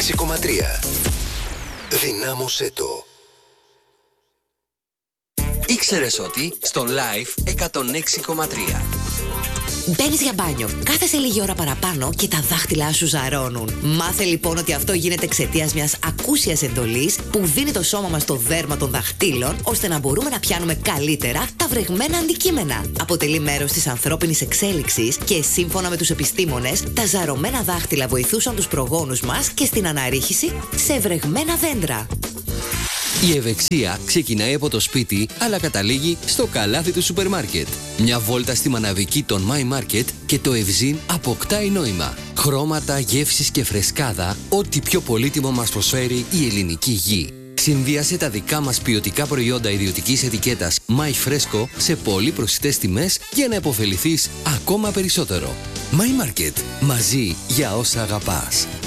106,3. Δυνάμωσέ το. Ήξερες ότι στο Live 106,3 μπαίνεις για μπάνιο, κάθεσαι λίγη ώρα παραπάνω και τα δάχτυλά σου ζαρώνουν. Μάθε λοιπόν ότι αυτό γίνεται εξαιτίας μιας ακούσιας εντολής που δίνει το σώμα μας το δέρμα των δαχτύλων, ώστε να μπορούμε να πιάνουμε καλύτερα τα βρεγμένα αντικείμενα. Αποτελεί μέρος της ανθρώπινης εξέλιξης και σύμφωνα με τους επιστήμονες, τα ζαρωμένα δάχτυλα βοηθούσαν τους προγόνους μας και στην αναρρίχηση σε βρεγμένα δέντρα. Η ευεξία ξεκινάει από το σπίτι, αλλά καταλήγει στο καλάθι του σούπερ μάρκετ. Μια βόλτα στη μαναβική των My Market και το ευζήν αποκτάει νόημα. Χρώματα, γεύσεις και φρεσκάδα, ό,τι πιο πολύτιμο μας προσφέρει η ελληνική γη. Συνδύασε τα δικά μας ποιοτικά προϊόντα ιδιωτικής ετικέτας My Fresco σε πολύ προσιτές τιμές για να επωφεληθείς ακόμα περισσότερο. My Market. Μαζί για όσα αγαπάς.